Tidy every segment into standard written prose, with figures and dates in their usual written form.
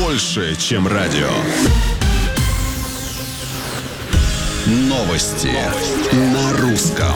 больше, чем радио. Новости на русском.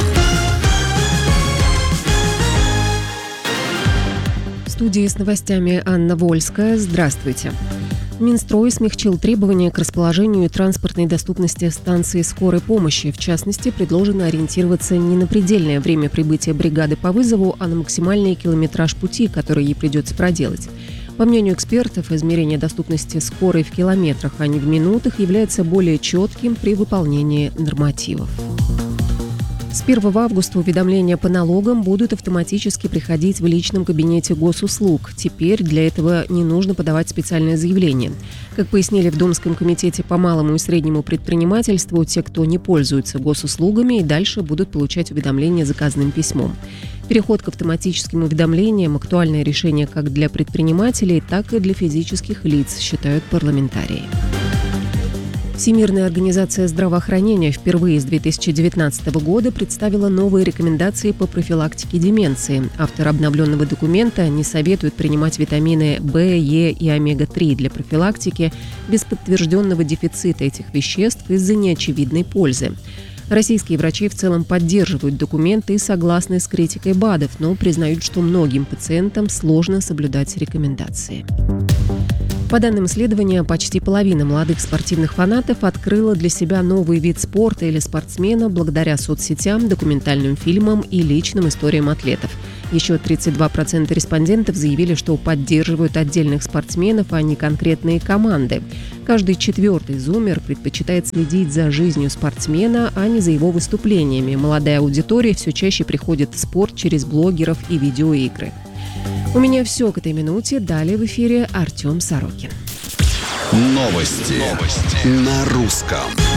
В студии с новостями Анна Вольская. Здравствуйте. Минстрой смягчил требования к расположению и транспортной доступности станции скорой помощи. В частности, предложено ориентироваться не на предельное время прибытия бригады по вызову, а на максимальный километраж пути, который ей придется проделать. По мнению экспертов, измерение доступности скорой в километрах, а не в минутах, является более четким при выполнении нормативов. С 1 августа уведомления по налогам будут автоматически приходить в личном кабинете госуслуг. Теперь для этого не нужно подавать специальное заявление. Как пояснили в Думском комитете по малому и среднему предпринимательству, те, кто не пользуется госуслугами, и дальше будут получать уведомления заказным письмом. Переход к автоматическим уведомлениям – актуальное решение как для предпринимателей, так и для физических лиц, считают парламентарии. Всемирная организация здравоохранения впервые с 2019 года представила новые рекомендации по профилактике деменции. Автор обновленного документа не советует принимать витамины В, Е и омега-3 для профилактики без подтвержденного дефицита этих веществ из-за неочевидной пользы. Российские врачи в целом поддерживают документы и согласны с критикой БАДов, но признают, что многим пациентам сложно соблюдать рекомендации. По данным исследования, почти половина молодых спортивных фанатов открыла для себя новый вид спорта или спортсмена благодаря соцсетям, документальным фильмам и личным историям атлетов. Еще 32% респондентов заявили, что поддерживают отдельных спортсменов, а не конкретные команды. Каждый четвертый зумер предпочитает следить за жизнью спортсмена, а не за его выступлениями. Молодая аудитория все чаще приходит в спорт через блогеров и видеоигры. У меня все к этой минуте. Далее в эфире Артем Сорокин. Новости на русском.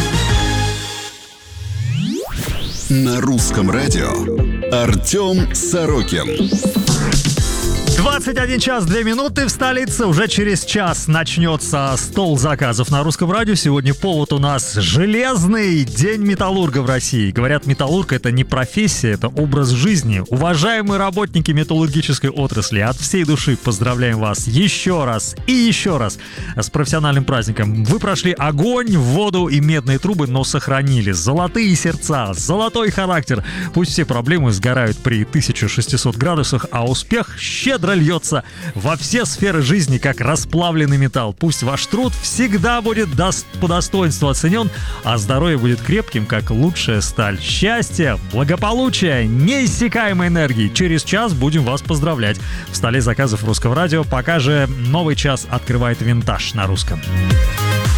На русском радио Артем Сорокин. 21 час 2 минуты в столице. Уже через час начнется стол заказов на русском радио. Сегодня повод у нас железный день металлурга в России. Говорят, металлург — это не профессия, это образ жизни. Уважаемые работники металлургической отрасли, от всей души поздравляем вас еще раз и еще раз с профессиональным праздником. Вы прошли огонь, воду и медные трубы, но сохранили золотые сердца, золотой характер. Пусть все проблемы сгорают при 1600 градусах, а успех щедро льется во все сферы жизни, как расплавленный металл. Пусть ваш труд всегда будет по достоинству оценен, а здоровье будет крепким, как лучшая сталь. Счастья, благополучия, неиссякаемой энергии. Через час будем вас поздравлять. В столе заказов русского радио пока же новый час открывает винтаж на русском.